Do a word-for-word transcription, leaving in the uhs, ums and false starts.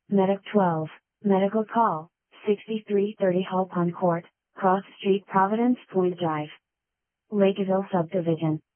Medic twelve, Medical Call, sixty-three thirty Hall Pond Court, Cross Street, Providence Point Drive, Lakeville Subdivision.